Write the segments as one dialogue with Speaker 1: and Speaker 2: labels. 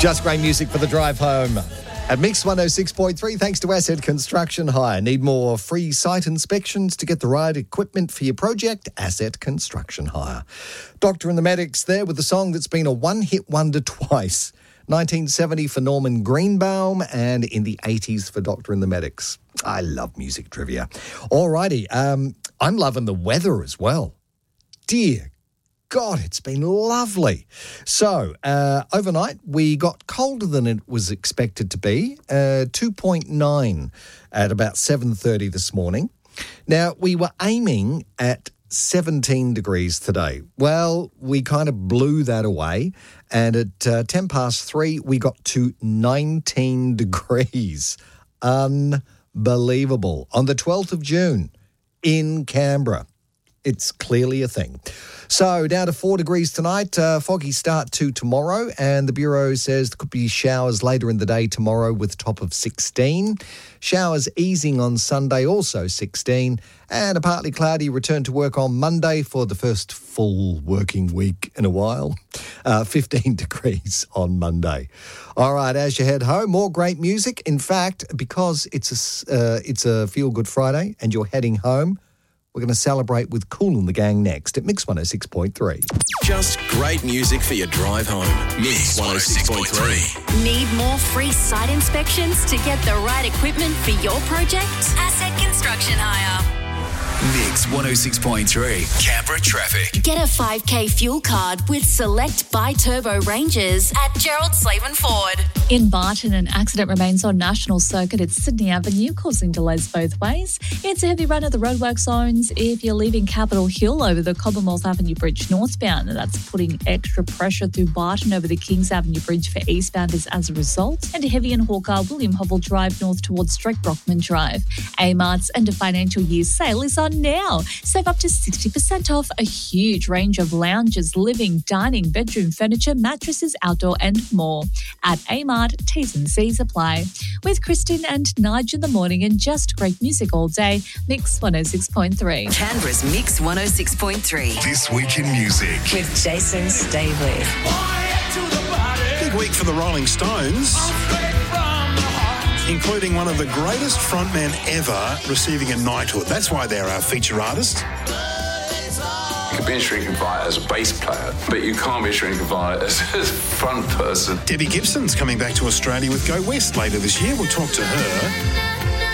Speaker 1: Just great music for the drive home. At Mix 106.3, thanks to Asset Construction Hire. Need more free site inspections to get the right equipment for your project? Asset Construction Hire. Doctor and the Medics there with the song that's been a one-hit wonder twice. 1970 for Norman Greenbaum and in the 80s for Doctor and the Medics. I love music trivia. Alrighty, I'm loving the weather as well. Dear God, it's been lovely. So, overnight, we got colder than it was expected to be, 2.9 at about 7:30 this morning. Now, we were aiming at 17 degrees today. Well, we kind of blew that away, and at 10 past 3, we got to 19 degrees. Unbelievable. On the 12th of June in Canberra. It's clearly a thing. So down to 4 degrees tonight, foggy start to tomorrow, and the Bureau says there could be showers later in the day tomorrow with a top of 16. Showers easing on Sunday, also 16, and a partly cloudy return to work on Monday for the first full working week in a while. 15 degrees on Monday. All right, as you head home, more great music. In fact, because it's a Feel Good Friday and you're heading home, we're going to celebrate with Kool and the Gang next at Mix 106.3.
Speaker 2: Just great music for your drive home. Mix 106.3.
Speaker 3: Need more free site inspections to get the right equipment for your project? Asset Construction Hire.
Speaker 4: Mix 106.3. Canberra traffic.
Speaker 3: Get a 5K fuel card with select bi-turbo ranges at Gerald Slavin Ford.
Speaker 5: In Barton, an accident remains on National Circuit at Sydney Avenue, causing delays both ways. It's a heavy run at the roadwork zones if you're leaving Capitol Hill over the Commonwealth Avenue Bridge northbound, and that's putting extra pressure through Barton over the Kings Avenue Bridge for eastbounders as a result. And a heavy in Hawker, William Hovell Drive north towards Drake Brockman Drive. Amart's end of financial year sale is on now. Save up to 60% off a huge range of lounges, living, dining, bedroom furniture, mattresses, outdoor and more. At Amart, T's and C's apply. With Kristen and Nige in the morning and just great music all day, Mix 106.3.
Speaker 3: Canberra's Mix 106.3.
Speaker 4: This week in music.
Speaker 3: With Jason Staveley.
Speaker 6: Big week for the Rolling Stones, including one of the greatest frontmen ever receiving a knighthood. That's why they're our feature artist.
Speaker 7: You can be a shrinking fire as a bass player, but you can't be a shrinking fire as a front person.
Speaker 6: Debbie Gibson's coming back to Australia with Go West later this year. We'll talk to her.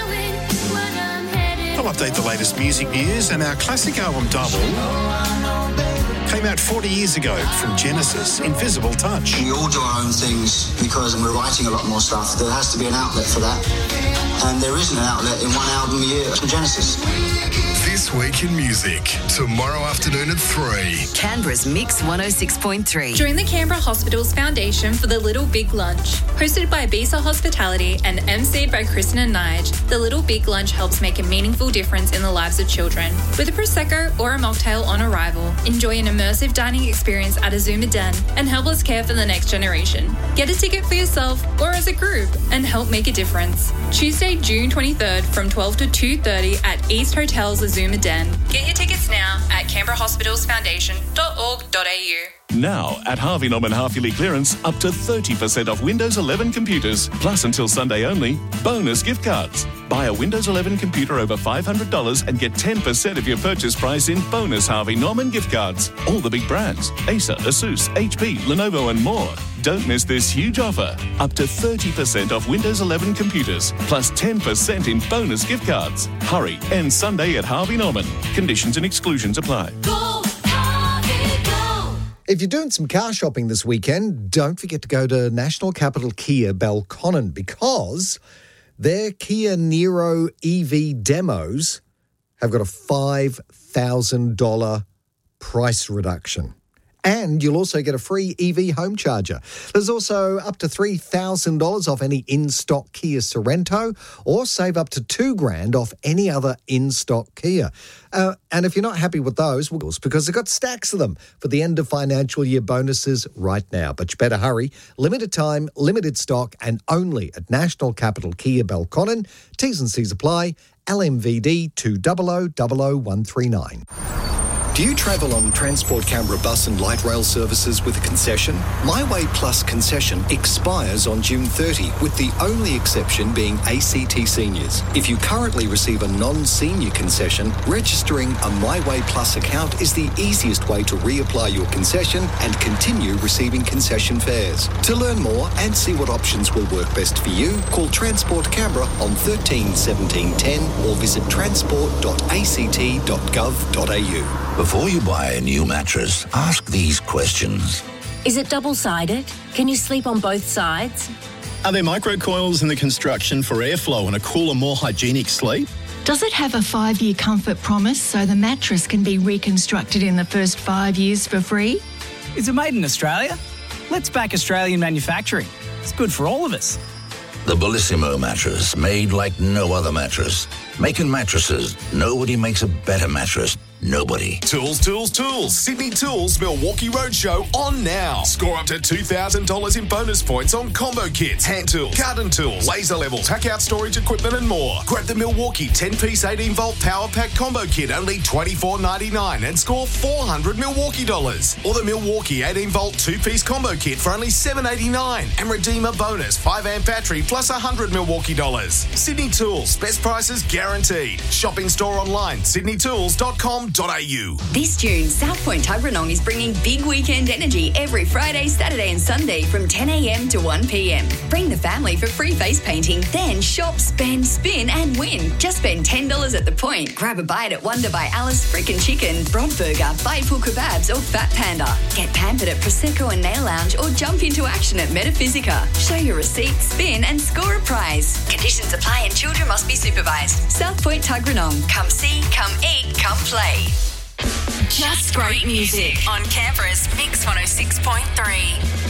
Speaker 6: I'll update the latest music news, and our classic album Double came out 40 years ago from Genesis, Invisible Touch.
Speaker 8: We all do our own things because we're writing a lot more stuff. There has to be an outlet for that. And there isn't an outlet in one album a year from Genesis.
Speaker 4: This week in music. Tomorrow afternoon at 3.
Speaker 3: Canberra's Mix 106.3.
Speaker 9: Join the Canberra Hospitals Foundation for the Little Big Lunch. Hosted by Bisa Hospitality and emceed by Kristen and Nige, the Little Big Lunch helps make a meaningful difference in the lives of children. With a Prosecco or a mocktail on arrival, enjoy an immersive dining experience at Azuma Den and help us care for the next generation. Get a ticket for yourself or as a group and help make a difference. Tuesday, June 23rd from 12 to 2:30 at East Hotel's Azuma Den. Get your tickets now at canberrahospitalsfoundation.org.au.
Speaker 10: Now, at Harvey Norman half-yearly clearance, up to 30% off Windows 11 computers. Plus, until Sunday only, bonus gift cards. Buy a Windows 11 computer over $500 and get 10% of your purchase price in bonus Harvey Norman gift cards. All the big brands: Acer, Asus, HP, Lenovo and more. Don't miss this huge offer. Up to 30% off Windows 11 computers, plus 10% in bonus gift cards. Hurry, end Sunday at Harvey Norman. Conditions and exclusions apply.
Speaker 1: If you're doing some car shopping this weekend, don't forget to go to National Capital Kia Belconnen, because their Kia Niro EV demos have got a $5,000 price reduction. And you'll also get a free EV home charger. There's also up to $3,000 off any in-stock Kia Sorento, or save up to $2,000 off any other in-stock Kia. And if you're not happy with those, well, because they've got stacks of them for the end of financial year bonuses right now. But you better hurry. Limited time, limited stock, and only at National Capital Kia Belconnen. T's and C's apply. LMVD 2000139.
Speaker 11: Do you travel on Transport Canberra bus and light rail services with a concession? My Way Plus concession expires on June 30, with the only exception being ACT seniors. If you currently receive a non-senior concession, registering a My Way Plus account is the easiest way to reapply your concession and continue receiving concession fares. To learn more and see what options will work best for you, call Transport Canberra on 13 17 10 or visit transport.act.gov.au.
Speaker 12: Before you buy a new mattress, ask these questions.
Speaker 3: Is it double-sided? Can you sleep on both sides?
Speaker 6: Are there microcoils in the construction for airflow and a cooler, more hygienic sleep?
Speaker 13: Does it have a 5-year comfort promise so the mattress can be reconstructed in the first 5 years for free?
Speaker 14: Is it made in Australia? Let's back Australian manufacturing. It's good for all of us.
Speaker 12: The Bellissimo mattress, made like no other mattress. Making mattresses, nobody makes a better mattress. Nobody.
Speaker 2: Tools, tools, tools. Sydney Tools Milwaukee Roadshow on now. Score up to $2,000 in bonus points on combo kits, hand tools, garden tools, laser levels, pack out storage equipment and more. Grab the Milwaukee 10-piece 18-volt power pack combo kit, only $24.99 and score $400 Milwaukee dollars. Or the Milwaukee 18-volt 2-piece combo kit for only $7.89 and redeem a bonus 5-amp battery plus $100 Milwaukee dollars. Sydney Tools, best prices guaranteed. Shop in store online, sydneytools.com.
Speaker 15: This June, South Point Tuggeranong is bringing big weekend energy every Friday, Saturday and Sunday from 10 a.m. to 1 p.m. Bring the family for free face painting, then shop, spend, spin and win. Just spend $10 at the point. Grab a bite at Wonder by Alice, Frickin' Chicken, Broad Burger, Baipul Kebabs or Fat Panda. Get pampered at Prosecco and Nail Lounge or jump into action at Metaphysica. Show your receipt, spin and score a prize. Conditions apply and children must be supervised. South Point Tuggeranong. Come see, come eat, come play.
Speaker 3: Just great music on Canberra's Mix 106.3.